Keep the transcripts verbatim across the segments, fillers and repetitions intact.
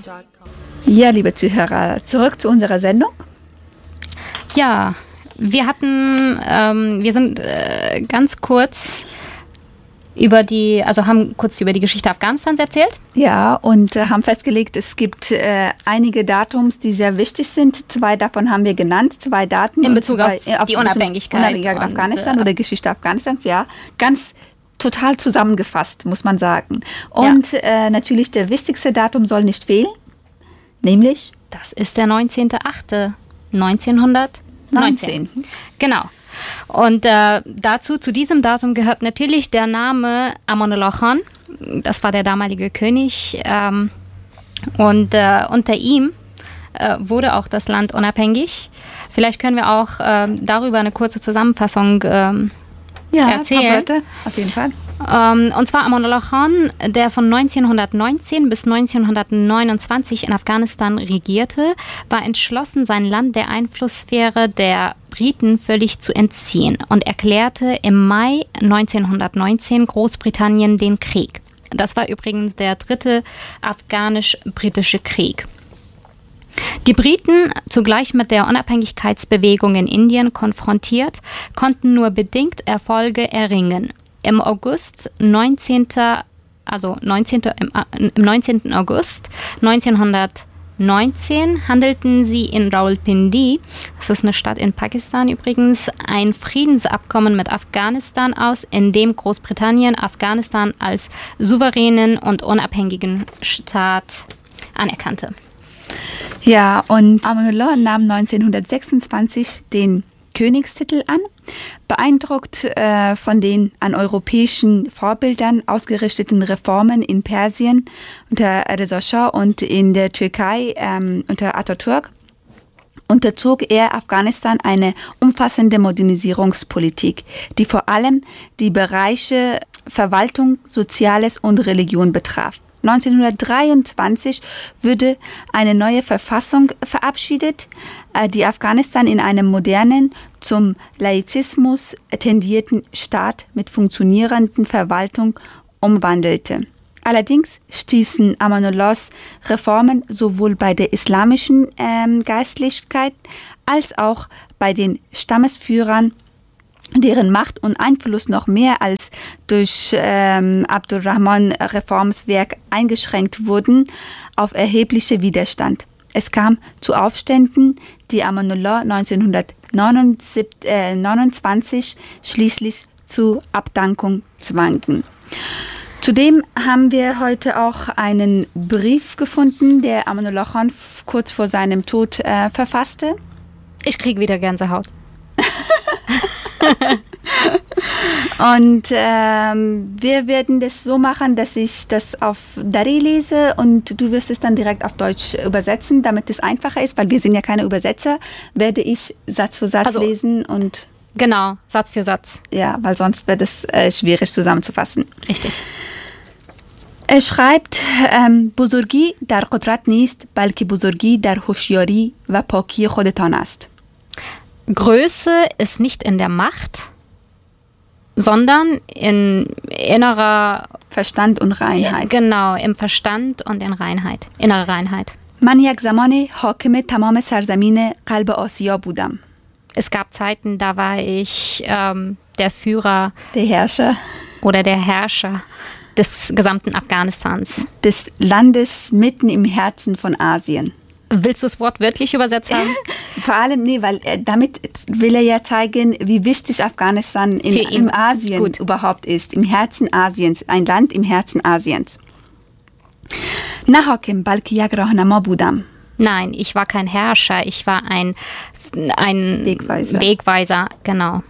Ja, liebe Zuhörer, zurück zu unserer Sendung. Ja, wir hatten, ähm, wir sind äh, ganz kurz über die, also haben kurz über die Geschichte Afghanistans erzählt. Ja, und äh, haben festgelegt, es gibt äh, einige Datums, die sehr wichtig sind. Zwei davon haben wir genannt, zwei Daten. In Bezug zwei, auf die auf Unabhängigkeit. Unabhängigkeit und, Afghanistan äh, oder Geschichte Afghanistans, ja. Ganz total zusammengefasst, muss man sagen. Und ja. äh, natürlich der wichtigste Datum soll nicht fehlen, nämlich? Das ist der neunzehnter achter neunzehnhundertneunzehn. Genau. Und äh, dazu, zu diesem Datum gehört natürlich der Name Amanullah Khan. Das war der damalige König. Ähm, und äh, unter ihm äh, wurde auch das Land unabhängig. Vielleicht können wir auch äh, darüber eine kurze Zusammenfassung ähm, ja, erzählen. Wörter, auf jeden Fall. Ähm, und zwar Amanullah Khan, der von neunzehnhundertneunzehn bis neunzehnhundertneunundzwanzig in Afghanistan regierte, war entschlossen, sein Land der Einflusssphäre der Briten völlig zu entziehen und erklärte im Mai neunzehnhundertneunzehn Großbritannien den Krieg. Das war übrigens der dritte afghanisch-britische Krieg. Die Briten, zugleich mit der Unabhängigkeitsbewegung in Indien konfrontiert, konnten nur bedingt Erfolge erringen. Im August neunzehnten also neunzehnten im, im neunzehnten August neunzehnhundertneunzehn handelten sie in Rawalpindi, das ist eine Stadt in Pakistan übrigens, ein Friedensabkommen mit Afghanistan aus, in dem Großbritannien Afghanistan als souveränen und unabhängigen Staat anerkannte. Ja, und Amanullah nahm neunzehnhundertsechsundzwanzig den Königstitel an, beeindruckt äh, von den an europäischen Vorbildern ausgerichteten Reformen in Persien unter Reza Schah und in der Türkei ähm, unter Atatürk, unterzog er Afghanistan eine umfassende Modernisierungspolitik, die vor allem die Bereiche Verwaltung, Soziales und Religion betraf. neunzehnhundertdreiundzwanzig wurde eine neue Verfassung verabschiedet, die Afghanistan in einem modernen, zum Laizismus tendierten Staat mit funktionierenden Verwaltung umwandelte. Allerdings stießen Amanullahs Reformen sowohl bei der islamischen ähm, Geistlichkeit als auch bei den Stammesführern, deren Macht und Einfluss noch mehr als durch ähm, Abdurrahman Reformswerk eingeschränkt wurden, auf erhebliche Widerstand. Es kam zu Aufständen, die Amanullah neunzehnhundertneunundzwanzig schließlich zur Abdankung zwangen. Zudem haben wir heute auch einen Brief gefunden, der Amanullah Khan kurz vor seinem Tod äh, verfasste. Ich kriege wieder Gänsehaut. Und ähm, wir werden das so machen, dass ich das auf Dari lese und du wirst es dann direkt auf Deutsch übersetzen, damit es einfacher ist, weil wir sind ja keine Übersetzer, werde ich Satz für Satz also, lesen und... Genau, Satz für Satz. Ja, weil sonst wird es äh, schwierig zusammenzufassen. Richtig. Er schreibt, ähm, بزرگی در قدرت نیست، بلکه بزرگی در هوشیاری و پاکی خودتان است. Größe ist nicht in der Macht, sondern in innerer Verstand und Reinheit. Genau, im Verstand und in Reinheit, innere Reinheit. من یک زمان حاکم تمام سرزمین قلب آسیا بودم. Es gab Zeiten, da war ich ähm, der Führer, der Herrscher oder der Herrscher des gesamten Afghanistans. Des Landes mitten im Herzen von Asien. Willst du es wortwörtlich übersetzt haben? Vor allem, nee, weil er, damit will er ja zeigen, wie wichtig Afghanistan in, in Asien Gut. überhaupt ist. Im Herzen Asiens, ein Land im Herzen Asiens. Na Hakim, balki yak rahnama budam. Nein, ich war kein Herrscher, ich war ein, ein Wegweiser. Wegweiser, genau.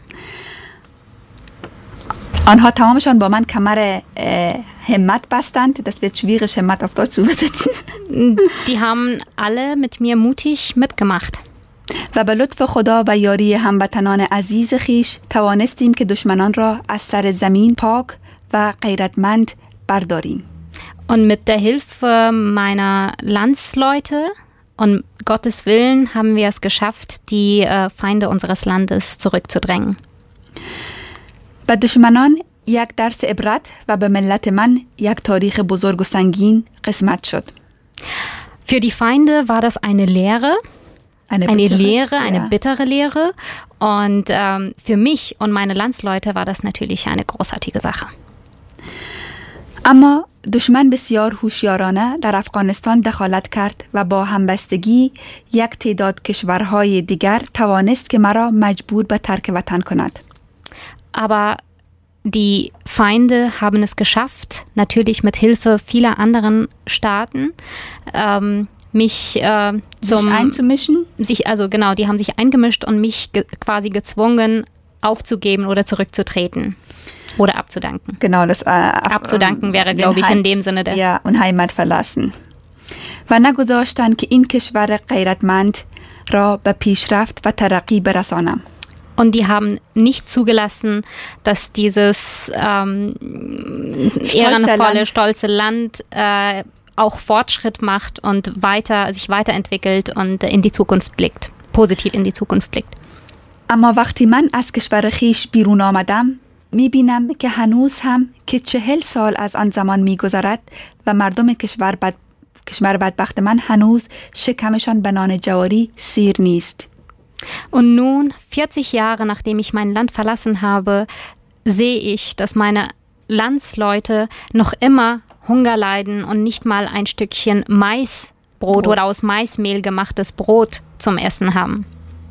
آنها تمامشان با من کمر همت بستند. Das wird schwierig, همت auf Deutsch zu übersetzen. Die haben alle mit mir mutig mitgemacht. و به لطف خدا و یاری هموطنان عزیز خیش توانستیم که دشمنان را از سر زمین پاک و غیرتمند برداریم. Und mit der Hilfe meiner Landsleute und Gottes Willen haben wir es geschafft, die äh, Feinde unseres Landes zurückzudrängen. به دشمنان یک درس عبرت و به ملت من یک تاریخ بزرگ و سنگین قسمت شد. Für die Feinde war das eine Lehre, eine, eine bittere, Lehre, eine ja. bittere Lehre. Und ähm, für mich und meine Landsleute war das natürlich eine großartige Sache. اما دشمن بسیار هوشیارانه در افغانستان دخالت کرد و با همبستگی یک تعداد کشورهای دیگر توانست که مرا مجبور به ترک وطن کند. Aber die Feinde haben es geschafft, natürlich mit Hilfe vieler anderen Staaten, ähm, mich äh, zum, sich einzumischen. Sich, also genau, die haben sich eingemischt und mich ge- quasi gezwungen, aufzugeben oder zurückzutreten oder abzudanken. Genau, das äh, abzudanken wäre, glaube ich, in dem Sinne der. Ja, und Heimat verlassen. و نگذاشتند که این کشور غیرتمند را به پیشرفت و ترقی برسانم. Und die haben nicht zugelassen, dass dieses ähm, ehrenvolle, Land. stolze Land äh, auch Fortschritt macht und weiter, sich weiterentwickelt und in die Zukunft blickt, positiv in die Zukunft blickt. اما وقتی من از کشور خیش بیرون آمدم میبینم که هنوز هم که چهل سال از آن زمان میگذرد و مردم کشور, بد... کشور بدبخت من هنوز شکمشان به نان جواری سیر نیست. Und nun, vierzig Jahre nachdem ich mein Land verlassen habe, sehe ich, dass meine Landsleute noch immer Hunger leiden und nicht mal ein Stückchen Maisbrot Brot. oder aus Maismehl gemachtes Brot zum Essen haben.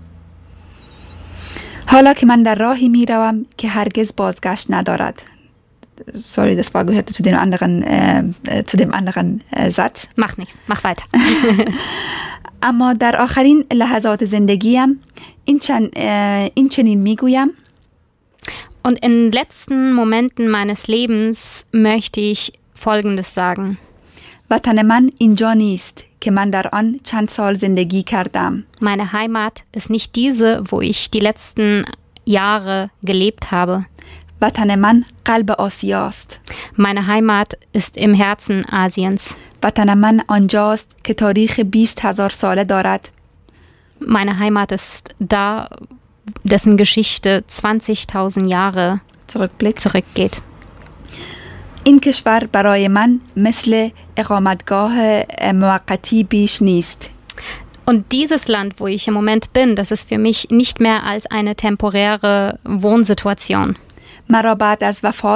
حالا که من در راهی می روم که هرگز بازگشت ندارد. Sorry, das war gehört zu dem anderen, äh, zu dem anderen äh, Satz. Mach nichts, mach weiter. اما در آخرین لحظات زندگیم این, چن، این چنین میگویم. Und in den letzten Momenten meines Lebens möchte ich Folgendes sagen. وطن من اینجا نیست که من در آن چند سال زندگی کردم. Meine Heimat ist nicht diese, wo ich die letzten Jahre gelebt habe. وطن من قلب آسیاست. Meine Heimat ist im Herzen Asiens. وطن من آنجاست که تاریخ بیست هزار ساله دارد. Meine Heimat ist da, dessen Geschichte zwanzigtausend Jahre zurückblickt. zurückgeht. این کشور برای من مثل اقامتگاه موقتی بیش نیست. Und dieses Land, wo ich im Moment bin, das ist für mich nicht mehr als eine temporäre Wohnsituation. مرا بعد از وفات